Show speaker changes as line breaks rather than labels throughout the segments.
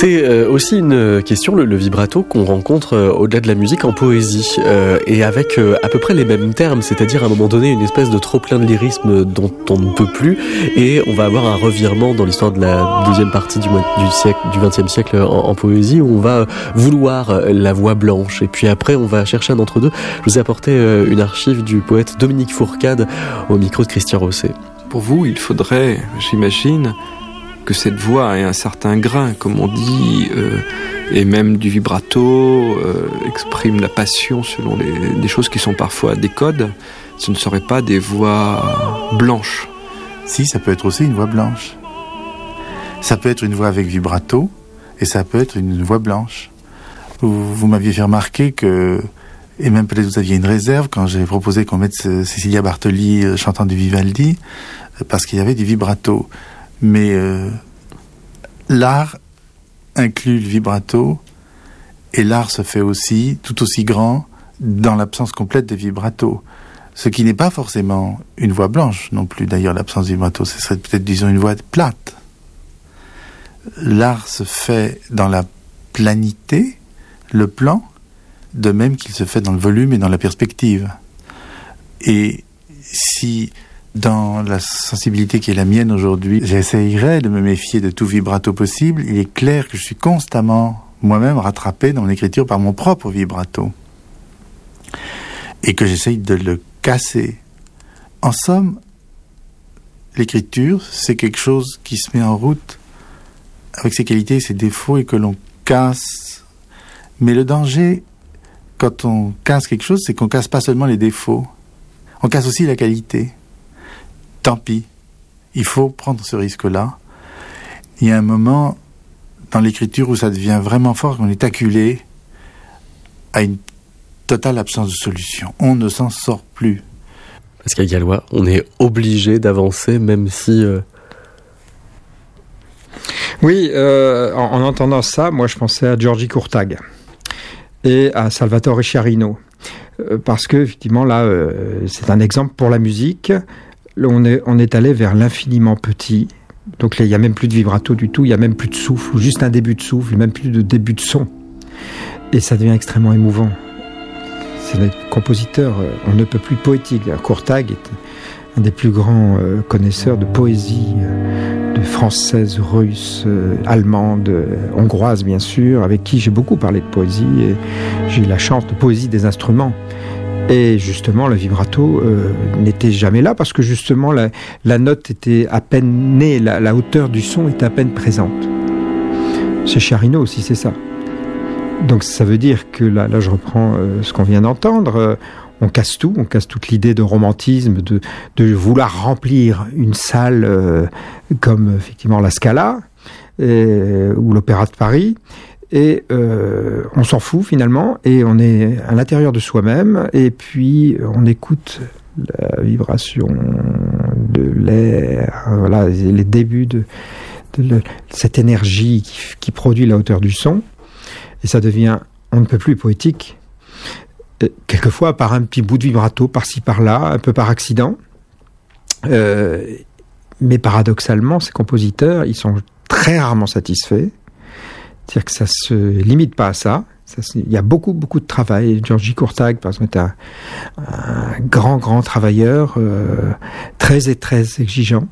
C'est aussi une question, le vibrato, qu'on rencontre au-delà de la musique en poésie, et avec à peu près les mêmes termes, c'est-à-dire à un moment donné une espèce de trop-plein de lyrisme dont on ne peut plus, et on va avoir un revirement dans l'histoire de la deuxième partie du XXe siècle en poésie, où on va vouloir la voix blanche, et puis après on va chercher un entre-deux. Je vous ai apporté une archive du poète Dominique Fourcade au micro de Christian Rosset.
Pour vous, il faudrait, j'imagine, que cette voix ait un certain grain, comme on dit, et même du vibrato, exprime la passion selon des choses qui sont parfois des codes. Ce ne seraient pas des voix blanches.
Si, ça peut être aussi une voix blanche. Ça peut être une voix avec vibrato, et ça peut être une voix blanche. Vous m'aviez fait remarquer que, et même peut-être vous aviez une réserve quand j'ai proposé qu'on mette Cecilia Bartoli chantant du Vivaldi, parce qu'il y avait du vibrato. Mais l'art inclut le vibrato, et l'art se fait aussi, tout aussi grand, dans l'absence complète des vibratos. Ce qui n'est pas forcément une voix blanche non plus, d'ailleurs, l'absence de vibrato. Ce serait peut-être, disons, une voix plate. L'art se fait dans la planité, le plan, de même qu'il se fait dans le volume et dans la perspective. Et si, dans la sensibilité qui est la mienne aujourd'hui, j'essayerais de me méfier de tout vibrato possible, il est clair que je suis constamment moi-même rattrapé dans mon écriture par mon propre vibrato. Et que j'essaye de le casser. En somme, l'écriture, c'est quelque chose qui se met en route avec ses qualités et ses défauts et que l'on casse. Mais le danger, quand on casse quelque chose, c'est qu'on casse pas seulement les défauts, on casse aussi la qualité. Tant pis, il faut prendre ce risque-là. Il y a un moment dans l'écriture où ça devient vraiment fort, qu'on est acculé à une totale absence de solution. On ne s'en sort plus.
Pascal Gallois, on est obligé d'avancer même si...
Oui, en entendant ça, moi je pensais à György Kurtág et à Salvatore Sciarrino. Parce que, effectivement, là, c'est un exemple pour la musique. On est allé vers l'infiniment petit. Donc là, il n'y a même plus de vibrato du tout, il n'y a même plus de souffle, ou juste un début de souffle, même plus de début de son. Et ça devient extrêmement émouvant. C'est le compositeur, on ne peut plus poétique. Kurtág est un des plus grands connaisseurs de poésie, de française, russe, allemande, hongroise bien sûr, avec qui j'ai beaucoup parlé de poésie, et j'ai eu la chance de poésie des instruments. Et justement, le vibrato n'était jamais là, parce que justement, la note était à peine née, la hauteur du son était à peine présente. Chez Sciarrino aussi, c'est ça. Donc ça veut dire que, là je reprends ce qu'on vient d'entendre, on casse tout, on casse toute l'idée de romantisme, de vouloir remplir une salle comme effectivement la Scala ou l'Opéra de Paris. Et on s'en fout finalement, et on est à l'intérieur de soi-même, et puis on écoute la vibration de l'air, voilà, les débuts de cette énergie qui produit la hauteur du son, et ça devient, on ne peut plus poétique, quelquefois par un petit bout de vibrato par-ci par-là, un peu par accident, mais paradoxalement, ces compositeurs, ils sont très rarement satisfaits. C'est-à-dire que ça se limite pas à ça. Il y a beaucoup de travail. György Kurtág, par exemple, est un grand travailleur, très exigeant.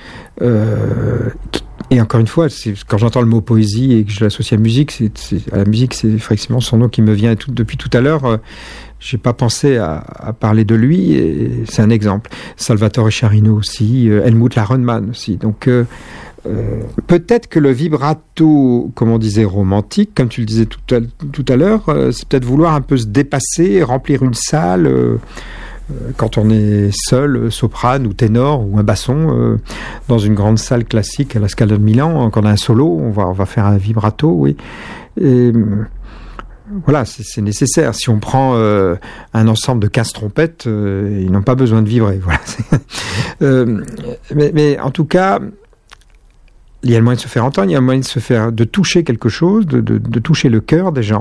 Et encore une fois, quand j'entends le mot poésie et que je l'associe à la musique, c'est effectivement son nom qui me vient depuis tout à l'heure. J'ai pas pensé à parler de lui, et c'est un exemple. Salvatore Sciarrino aussi, Helmut Larenmann aussi. Donc peut-être que le vibrato, comme on disait, romantique, comme tu le disais tout à l'heure, c'est peut-être vouloir un peu se dépasser, remplir une salle, quand on est seul, soprane ou ténor ou un basson, dans une grande salle classique à la Scala de Milan, quand on a un solo, on va faire un vibrato, oui. Et voilà, c'est nécessaire. Si on prend un ensemble de 15 trompettes, ils n'ont pas besoin de vibrer. Voilà. Mais en tout cas, il y a le moyen de se faire entendre, il y a le moyen de toucher quelque chose, de toucher le cœur des gens.